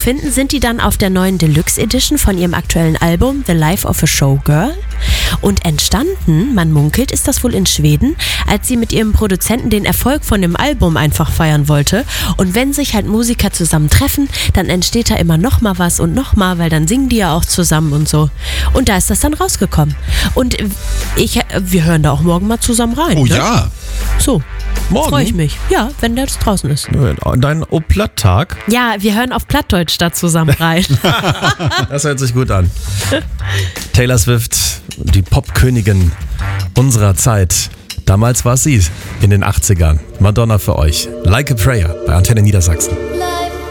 finden sind die dann auf der neuen Deluxe Edition von ihrem aktuellen Album The Life of a Showgirl. Und entstanden, man munkelt, ist das wohl in Schweden, als sie mit ihrem Produzenten den Erfolg von dem Album einfach feiern wollte. Und wenn sich halt Musiker zusammen treffen, dann entsteht da immer noch mal was und noch mal, weil dann singen die ja auch zusammen und so. Und da ist das dann rausgekommen. Und wir hören da auch morgen mal zusammen rein. Oh ne? ja. So. Morgen? Freue ich mich. Ja, wenn der jetzt draußen ist. Dein O-Platt-Tag? Ja, wir hören auf Plattdeutsch da zusammen rein. Das hört sich gut an. Taylor Swift, die Popkönigin unserer Zeit. Damals war es sie in den 80ern. Madonna für euch. Like a Prayer bei Antenne Niedersachsen.